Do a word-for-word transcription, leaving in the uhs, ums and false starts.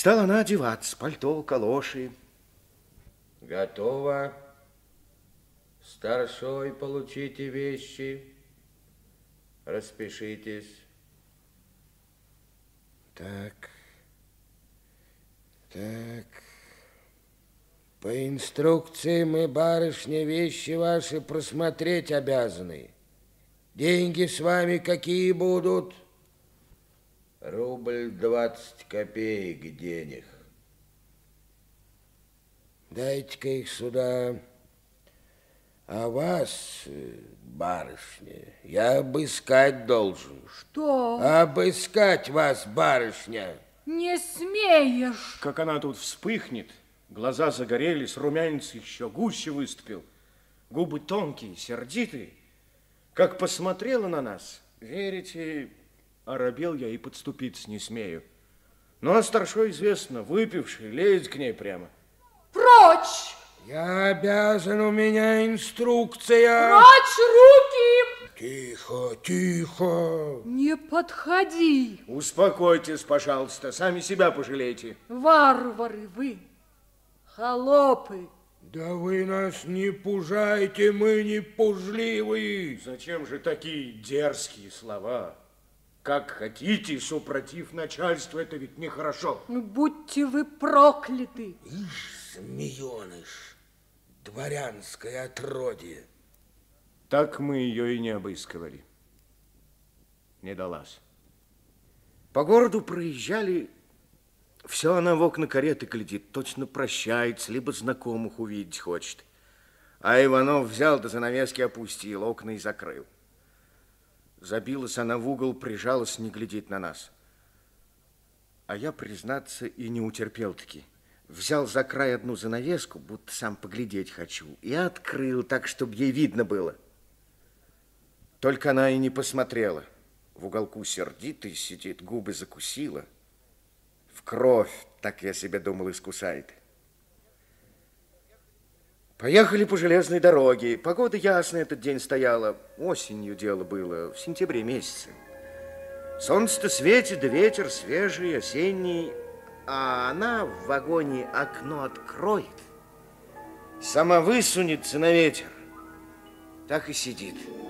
Стала она одеваться, пальто, калоши. Готово. Старшой, получите вещи. Распишитесь. Так, так. По инструкции мы, барышня, вещи ваши просмотреть обязаны. Деньги с вами какие будут? Рубль двадцать копеек денег. Дайте-ка их сюда. А вас, барышня, я обыскать должен. Что? Обыскать вас, барышня. Не смеешь. Как она тут вспыхнет, глаза загорелись, румянец еще гуще выступил, губы тонкие, сердитые. Как посмотрела на нас, верите, оробел я и подступиться не смею. Ну, а старшой, известно, выпивший, лезет к ней прямо. Прочь! Я обязан, у меня инструкция. Прочь руки! Тихо, тихо. Не подходи. Успокойтесь, пожалуйста, сами себя пожалейте. Варвары вы, холопы. Да вы нас не пужайте, мы не пужливые. Зачем же такие дерзкие слова? Как хотите, супротив начальства, это ведь нехорошо. Ну, будьте вы прокляты. Ишь, змееныш, дворянское отродье. Так мы ее и не обыскивали. Не далась. По городу проезжали, все она в окна кареты глядит, точно прощается, либо знакомых увидеть хочет. А Иванов взял до занавески, опустил, окна и закрыл. Забилась она в угол, прижалась, не глядит на нас. А я, признаться, и не утерпел-таки. Взял за край одну занавеску, будто сам поглядеть хочу, и открыл так, чтобы ей видно было. Только она и не посмотрела. В уголку сердитый сидит, губы закусила. В кровь, так я себе думал, искусает. Поехали по железной дороге. Погода ясная этот день стояла. Осенью дело было, в сентябре месяце. Солнце-то светит, да ветер свежий, осенний. А она в вагоне окно откроет, сама высунется на ветер. Так и сидит.